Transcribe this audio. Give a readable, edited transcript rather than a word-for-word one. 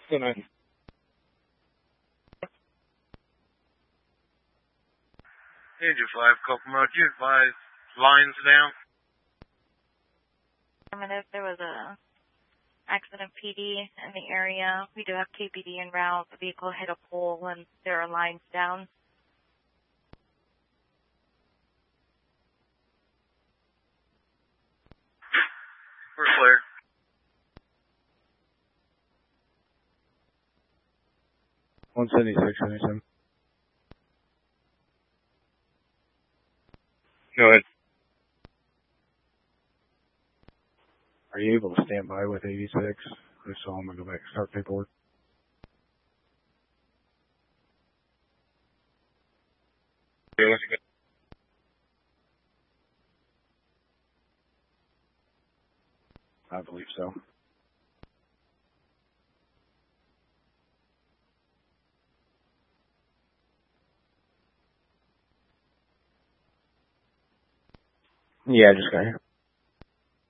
Good night. Angel 5, couple more. You advise lines down? If there was a accident PD in the area, we do have KPD en route. The vehicle hit a pole and there are lines down. We're clear. $176.77. Go ahead. Are you able to stand by with 86? If so, I'm going to go back and start paperwork. Yeah, let's go. I believe so. Yeah, I just got here.